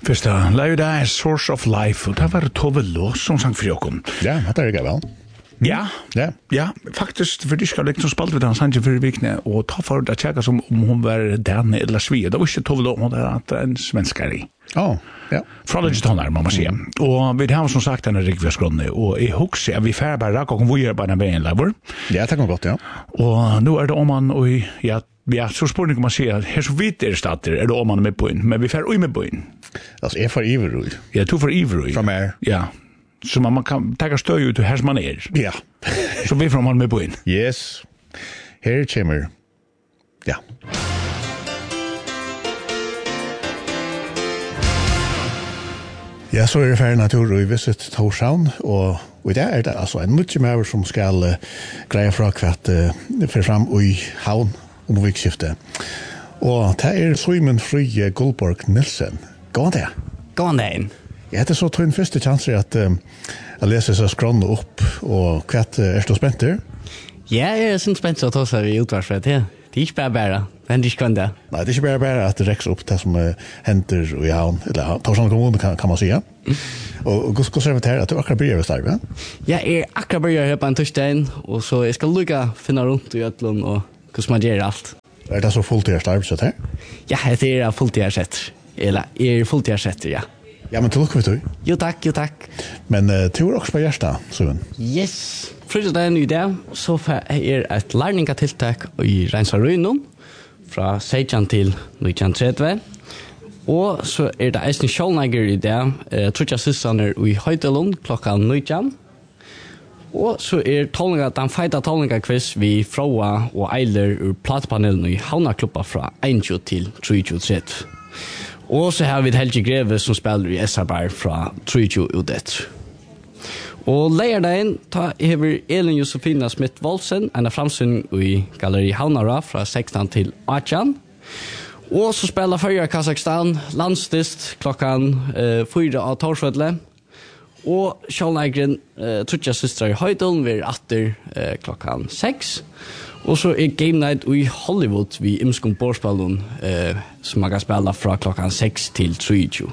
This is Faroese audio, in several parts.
Första live där är Source of Life och det var Tove Lo som sang för oss. Ja, det är det väl. Ja, faktiskt för det ska liksom spalt vi den sange för veckan och ta för att checka som om hon var där eller Sverige. Det var inte Tove Lo, hon är en svenskare. Ja. Från det tonnar man måste säga. Och vi har som sagt en rikvärsgrund och I hooks är vi färd bara raka och vi gör bara en väg lever. Ja, det kan gott ja. Och nu är det om man och ja, så spårning man säga här så vitt är stater är det om man med på in, men vi fär med på in. Alltså är för Iverui. Ja, du för Iverui. Från här. Ja. Så man kan ta stöd ut hur man är. Ja. Så vi får man med på in. Yes. Här kommer. Ja. Ja, så är det färdig natur i Visit Torshavn och det är det alltså en mycket mer som ska greja fra kvart för fram i havn om vikskifte. Och det är Simon Frie Gullborg Nilsen. Gå det. Ja, det är så tror jag första chansen att läsa så skråna upp och kvart är du spänd där? Ja, jag är så spänd så att ta sig utvarf för det. Det är inte bara men det kan det. Nej, det är inte bara att det räcks upp det som händer i havn eller Torshavn kommun kan man säga. Och hur ser det här att du akkurat börjar starta, va? Ja, jag akkurat börjar här på en torsdag och så jag ska lugga finna runt i Götlund och hur man gör allt. Är det så fulltidsarbete så här? Ja, det är fulltidsarbete. Eller är fulltidsarbete, ja. Ja, men tillbaka vet du. Jo, tack. Men du är också på hjärsta, så. Yes. Fredagen i dag så är ett lärningatiltak i Reinsarøynon fra 16 til 1930. Og så er det eisen kjolneiger i dag, trutja syssaner i Høydelund klokka 19. Og så er den feita tolninga-quiz vi Froa og Eiler ur platepanelen i Havnaklubba fra 21 til 23. Og så har vi Helge Greve som spiller i SR-bar fra 23 udet. Og leierdagen hever Elin Josefina Smith-Wolsen en framsyn i Galleri Havnara fra 16 til 18. Og så spelar Føyra Kazakstan landstist klokkan 4 av Torsvedle. Og Kjolneigren trutja systrar i Høydalen ved atter klokkan 6. Og så er Game Night i Hollywood vi imskom borspallon som man kan spela fra klokkan 6 til 23.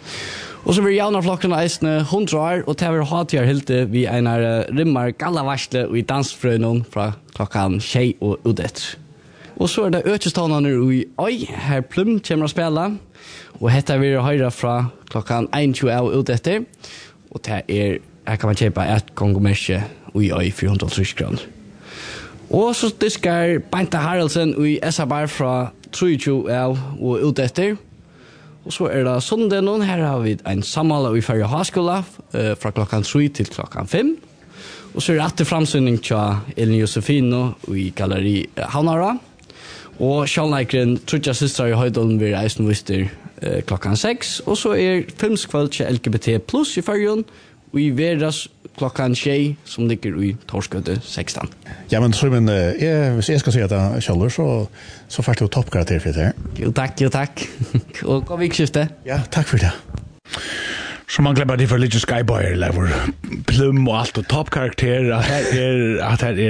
Og så vil jaunarflokken eisne 100 år, og til vi har hilte vi einar rimmar gallavarsle i dansfrøynon fra klokkan 6 og udet. Og så er det økestånene i Oi, her Plum kommer å spela, og hetta vil høyre fra klokkan 21 og udet. Og her kan man kjøpe et kongomersje i Oi 430 kroner. Og så diskar Beinta Haraldsen i SR-bar fra 23 og udet. Og så er det søndag nå, her har vi en samhold i Færja Haskola fra klokkan 3 til klokkan 5. Og så er det etter framsynning til Elin Josefino i Galleri Havnara. Og Kjolneikren trutja systrar i Høydalen ved Eisenvister klokkan 6. Og så er filmskveld til LGBT Plus i Færjon, og i Veras klokkan 6, som ligger i Torskøte 16. Ja, men så men hvis jeg skal si at jeg kjøller, så først du toppkarakter for det her. Jo, takk. Og god vikskifte. Ja, takk for det. Så man glömmer det för lite Skyboy level Plum och allt och toppkarakter att här är